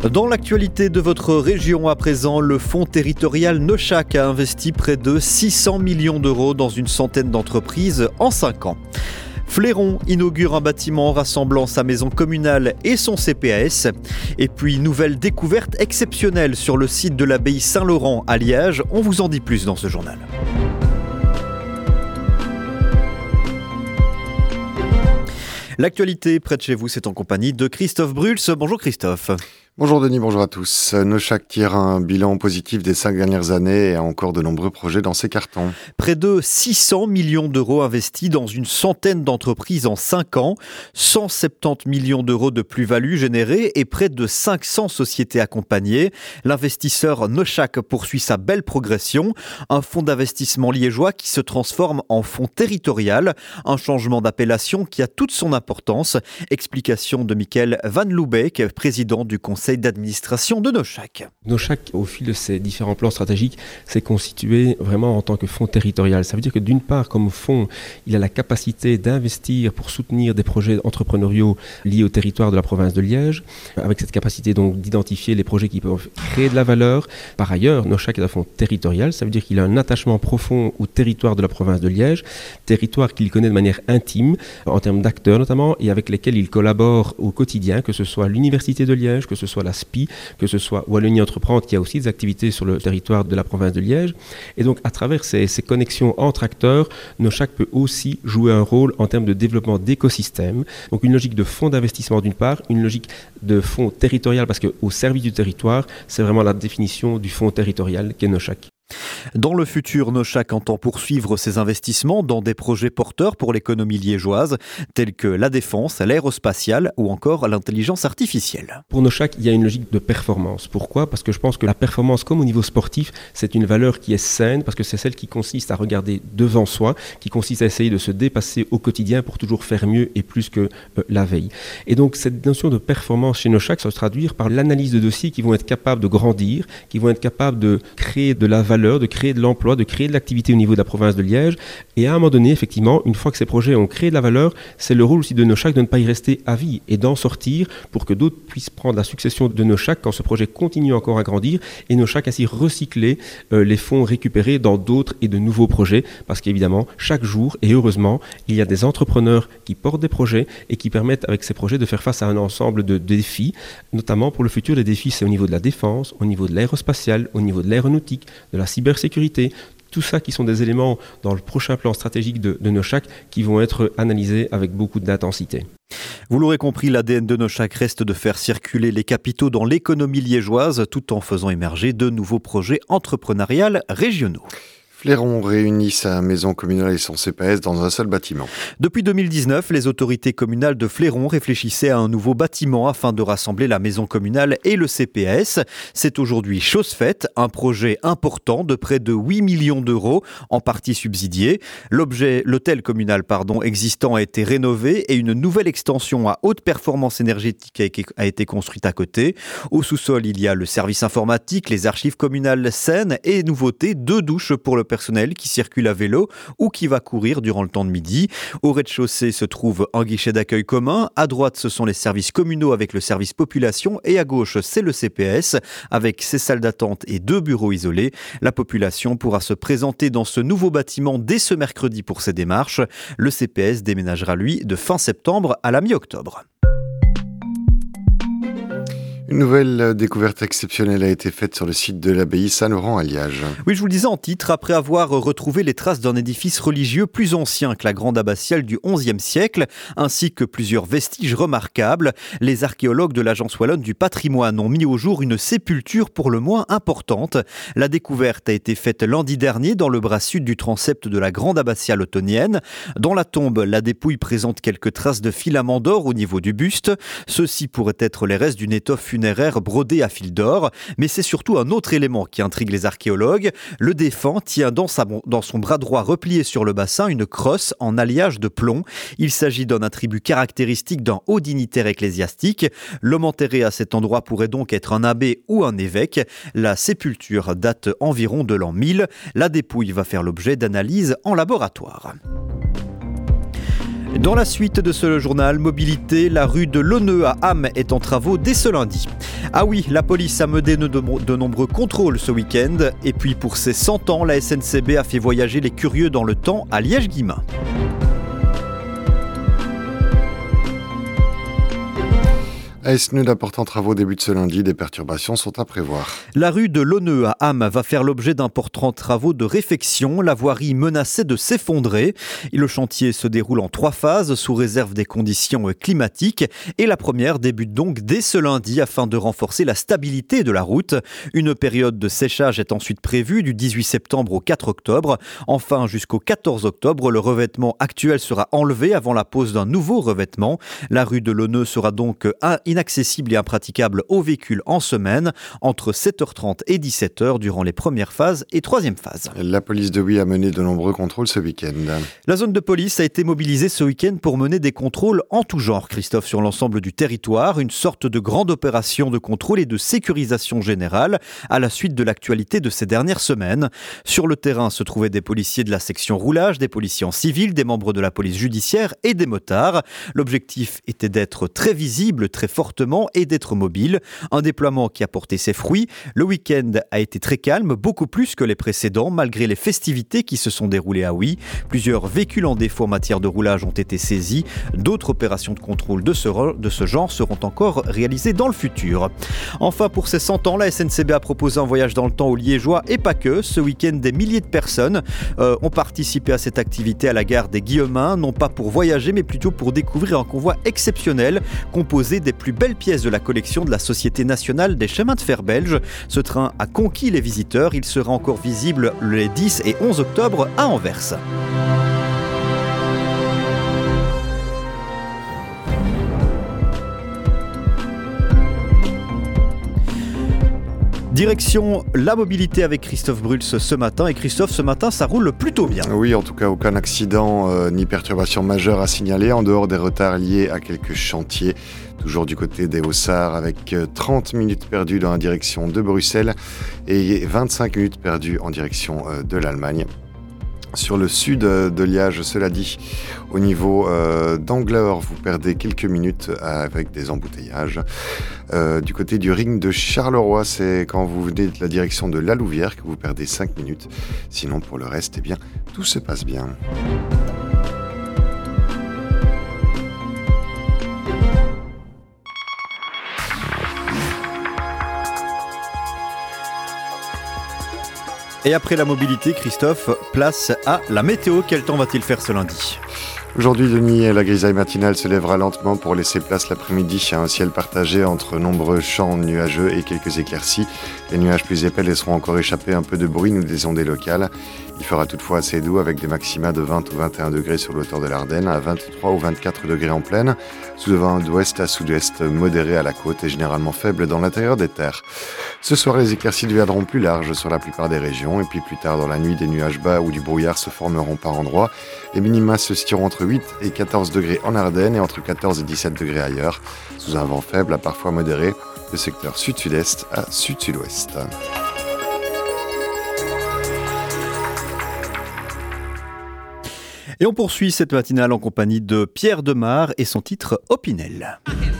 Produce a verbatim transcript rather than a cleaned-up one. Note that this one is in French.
Dans l'actualité de votre région à présent, le fonds territorial Nochac a investi près de six cents millions d'euros dans une centaine d'entreprises en cinq ans. Fléron inaugure un bâtiment rassemblant sa maison communale et son C P A S. Et puis, nouvelle découverte exceptionnelle sur le site de l'abbaye Saint-Laurent à Liège. On vous en dit plus dans ce journal. L'actualité près de chez vous, c'est en compagnie de Christophe Bruls. Bonjour Christophe. Bonjour Denis, bonjour à tous. Nochac tire un bilan positif des cinq dernières années et a encore de nombreux projets dans ses cartons. Près de six cents millions d'euros investis dans une centaine d'entreprises en cinq ans, cent soixante-dix millions d'euros de plus-value générée et près de cinq cents sociétés accompagnées. L'investisseur Nochac poursuit sa belle progression. Un fonds d'investissement liégeois qui se transforme en fonds territorial. Un changement d'appellation qui a toute son importance. Explication de Michael Van Loobeek, président du conseil d'administration de Nochac. Nochac, au fil de ses différents plans stratégiques, s'est constitué vraiment en tant que fonds territorial. Ça veut dire que d'une part, comme fonds, il a la capacité d'investir pour soutenir des projets entrepreneuriaux liés au territoire de la province de Liège, avec cette capacité donc d'identifier les projets qui peuvent créer de la valeur. Par ailleurs, Nochac est un fonds territorial, ça veut dire qu'il a un attachement profond au territoire de la province de Liège, territoire qu'il connaît de manière intime, en termes d'acteurs notamment, et avec lesquels il collabore au quotidien, que ce soit l'Université de Liège, que ce soit la S P I, que ce soit Wallonie Entreprendre, qui a aussi des activités sur le territoire de la province de Liège. Et donc, à travers ces, ces connexions entre acteurs, Nochac peut aussi jouer un rôle en termes de développement d'écosystèmes. Donc, une logique de fonds d'investissement d'une part, une logique de fonds territorial, parce qu'au service du territoire, c'est vraiment la définition du fonds territorial qu'est Nochac. Dans le futur, Nochac entend poursuivre ses investissements dans des projets porteurs pour l'économie liégeoise, tels que la défense, l'aérospatiale ou encore l'intelligence artificielle. Pour Nochac, il y a une logique de performance. Pourquoi ? Parce que je pense que la performance, comme au niveau sportif, c'est une valeur qui est saine, parce que c'est celle qui consiste à regarder devant soi, qui consiste à essayer de se dépasser au quotidien pour toujours faire mieux et plus que euh, la veille. Et donc, cette notion de performance chez Nochac ça va se traduire par l'analyse de dossiers qui vont être capables de grandir, qui vont être capables de créer de la valeur, de créer de l'emploi, de créer de l'activité au niveau de la province de Liège. Et à un moment donné, effectivement, une fois que ces projets ont créé de la valeur, c'est le rôle aussi de Nochac de ne pas y rester à vie et d'en sortir pour que d'autres puissent prendre la succession de Nochac quand ce projet continue encore à grandir et Nochac ainsi recycler euh, les fonds récupérés dans d'autres et de nouveaux projets parce qu'évidemment, chaque jour, et heureusement, il y a des entrepreneurs qui portent des projets et qui permettent avec ces projets de faire face à un ensemble de défis, notamment pour le futur, les défis, c'est au niveau de la défense, au niveau de l'aérospatiale, au niveau de l'aéronautique, de la cybersécurité, tout ça qui sont des éléments dans le prochain plan stratégique de, de Nochac qui vont être analysés avec beaucoup d'intensité. Vous l'aurez compris, l'A D N de Nochac reste de faire circuler les capitaux dans l'économie liégeoise tout en faisant émerger de nouveaux projets entrepreneuriaux régionaux. Fléron réunit sa maison communale et son C P A S dans un seul bâtiment. Depuis deux mille dix-neuf, les autorités communales de Fléron réfléchissaient à un nouveau bâtiment afin de rassembler la maison communale et le C P A S. C'est aujourd'hui chose faite, un projet important de près de huit millions d'euros, en partie subsidié. L'objet, l'hôtel communal pardon, existant a été rénové et une nouvelle extension à haute performance énergétique a été construite à côté. Au sous-sol, il y a le service informatique, les archives communales saines et nouveautés, deux douches pour le personnel qui circule à vélo ou qui va courir durant le temps de midi. Au rez-de-chaussée se trouve un guichet d'accueil commun. À droite, ce sont les services communaux avec le service population et à gauche, c'est le C P S avec ses salles d'attente et deux bureaux isolés. La population pourra se présenter dans ce nouveau bâtiment dès ce mercredi pour ses démarches. Le C P S déménagera, lui, de fin septembre à la mi-octobre. Une nouvelle découverte exceptionnelle a été faite sur le site de l'abbaye Saint-Laurent à Liège. Oui, je vous le disais en titre, après avoir retrouvé les traces d'un édifice religieux plus ancien que la grande abbatiale du onzième siècle, ainsi que plusieurs vestiges remarquables, les archéologues de l'Agence wallonne du patrimoine ont mis au jour une sépulture pour le moins importante. La découverte a été faite lundi dernier dans le bras sud du transept de la grande abbatiale ottonienne. Dans la tombe, la dépouille présente quelques traces de filaments d'or au niveau du buste. Ceux-ci pourraient être les restes d'une étoffe funéraire brodé à fil d'or, mais c'est surtout un autre élément qui intrigue les archéologues. Le défunt tient dans, sa, dans son bras droit replié sur le bassin une crosse en alliage de plomb. Il s'agit d'un attribut caractéristique d'un haut dignitaire ecclésiastique. L'homme enterré à cet endroit pourrait donc être un abbé ou un évêque. La sépulture date environ de l'an mille. La dépouille va faire l'objet d'analyses en laboratoire. Dans la suite de ce journal Mobilité, la rue de Launeux à Ham est en travaux dès ce lundi. Ah oui, la police a mené de, de nombreux contrôles ce week-end. Et puis pour ses cent ans, la S N C B a fait voyager les curieux dans le temps à Liège-Guillemins. À Esneux, d'importants travaux débutent ce lundi. Des perturbations sont à prévoir. La rue de Launeux à Ham va faire l'objet d'importants travaux de réfection. La voirie menaçait de s'effondrer. Et le chantier se déroule en trois phases sous réserve des conditions climatiques. Et la première débute donc dès ce lundi afin de renforcer la stabilité de la route. Une période de séchage est ensuite prévue du dix-huit septembre au quatre octobre. Enfin, jusqu'au quatorze octobre, le revêtement actuel sera enlevé avant la pose d'un nouveau revêtement. La rue de Launeux sera donc inaccessible inaccessible et impraticable aux véhicules en semaine entre sept heures trente et dix-sept heures durant les premières phases et troisième phase. La police de Huy a mené de nombreux contrôles ce week-end. La zone de police a été mobilisée ce week-end pour mener des contrôles en tout genre, Christophe, sur l'ensemble du territoire, une sorte de grande opération de contrôle et de sécurisation générale à la suite de l'actualité de ces dernières semaines. Sur le terrain se trouvaient des policiers de la section roulage, des policiers en civil, des membres de la police judiciaire et des motards. L'objectif était d'être très visible, très fortement et d'être mobile. Un déploiement qui a porté ses fruits. Le week-end a été très calme, beaucoup plus que les précédents, malgré les festivités qui se sont déroulées à Huy. Plusieurs véhicules en défaut en matière de roulage ont été saisis. D'autres opérations de contrôle de ce, de ce genre seront encore réalisées dans le futur. Enfin, pour ses cent ans, la S N C B a proposé un voyage dans le temps aux Liégeois et pas que. Ce week-end, des milliers de personnes euh, ont participé à cette activité à la gare des Guillemins, non pas pour voyager, mais plutôt pour découvrir un convoi exceptionnel composé des plus belles pièces de la collection de la Société nationale des chemins de fer belges. Ce train a conquis les visiteurs. Il sera encore visible les dix et onze octobre à Anvers. Direction la mobilité avec Christophe Bruls ce matin. Et Christophe, ce matin, ça roule plutôt bien. Oui, en tout cas, aucun accident euh, ni perturbation majeure à signaler, en dehors des retards liés à quelques chantiers. Toujours du côté des Hauts-Sarts, avec trente minutes perdues dans la direction de Bruxelles et vingt-cinq minutes perdues en direction euh, de l'Allemagne. Sur le sud de Liège, cela dit, au niveau euh, d'Angleur, vous perdez quelques minutes avec des embouteillages. Euh, du côté du ring de Charleroi, c'est quand vous venez de la direction de La Louvière que vous perdez cinq minutes. Sinon, pour le reste, eh bien, tout se passe bien. Et après la mobilité, Christophe, place à la météo. Quel temps va-t-il faire ce lundi ? Aujourd'hui, Denis, la grisaille matinale se lèvera lentement pour laisser place l'après-midi à un ciel partagé entre nombreux champs nuageux et quelques éclaircies. Les nuages plus épais laisseront encore échapper un peu de bruine ou des ondées locales. Il fera toutefois assez doux avec des maxima de vingt ou vingt et un degrés sur l'auteur de l'Ardenne, à vingt-trois ou vingt-quatre degrés en plaine, sous le vent d'ouest à sud-ouest modéré à la côte et généralement faible dans l'intérieur des terres. Ce soir, les éclaircies deviendront plus larges sur la plupart des régions et puis plus tard dans la nuit, des nuages bas ou du brouillard se formeront par endroits. Les minima se situeront entre huit et quatorze degrés en Ardennes et entre quatorze et dix-sept degrés ailleurs, sous un vent faible à parfois modéré, de secteur sud-sud-est à sud-sud-ouest. Et on poursuit cette matinale en compagnie de Pierre Demar et son titre Opinel.